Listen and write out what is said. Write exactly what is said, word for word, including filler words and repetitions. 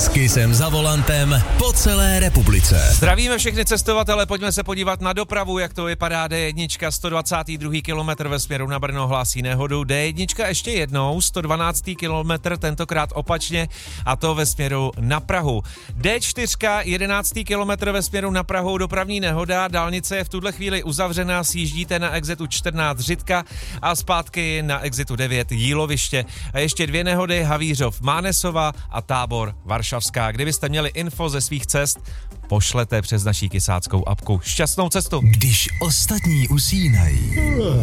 S Kissem za volantem po celé republice. Zdravíme všechny cestovatele, pojďme se podívat na dopravu, jak to vypadá. dé jedna, sto dvacátý druhý kilometr ve směru na Brno hlásí nehodu. dé jedna ještě jednou, sto dvanáctý kilometr, tentokrát opačně, a to ve směru na Prahu. dé čtyři, jedenáctý kilometr ve směru na Prahu, dopravní nehoda, dálnice je v tuhle chvíli uzavřená, sjíždíte na exitu čtrnáct Řitka a zpátky na exitu devět Jíloviště. A ještě dvě nehody, Havířov Mánesova a Tábor Varšavská. Kdybyste měli info ze svých cest, pošlete přes naší kysáckou apku. Šťastnou cestu. Když ostatní usínají.